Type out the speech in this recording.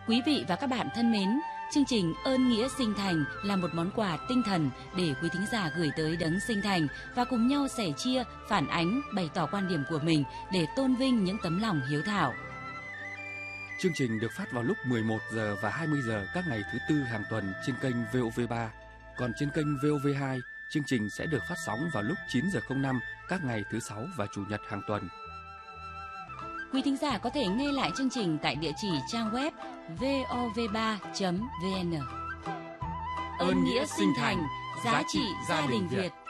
Quý vị và các bạn thân mến, chương trình Ơn Nghĩa Sinh Thành là một món quà tinh thần để quý thính giả gửi tới Đấng Sinh Thành và cùng nhau sẻ chia, phản ánh, bày tỏ quan điểm của mình để tôn vinh những tấm lòng hiếu thảo. Chương trình được phát vào lúc 11 giờ và 20 giờ các ngày thứ Tư hàng tuần trên kênh VOV3. Còn trên kênh VOV2, chương trình sẽ được phát sóng vào lúc 9 giờ 05 các ngày thứ Sáu và Chủ nhật hàng tuần. Quý thính giả có thể nghe lại chương trình tại địa chỉ trang web vov3.vn. Ơn Nghĩa Sinh Thành, giá trị gia đình Việt.